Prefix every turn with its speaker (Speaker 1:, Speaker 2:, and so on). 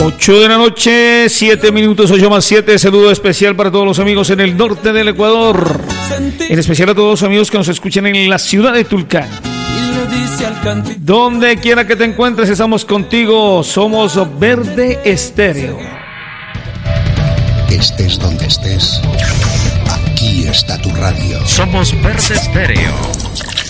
Speaker 1: 8 de la noche, 7 minutos, 8 más 7. Saludo especial para todos los amigos en el norte del Ecuador. En especial a todos los amigos que nos escuchan en la ciudad de Tulcán. Donde quiera que te encuentres, estamos contigo. Somos Verde Estéreo.
Speaker 2: Estés donde estés, aquí está tu radio.
Speaker 3: Somos Verde Estéreo.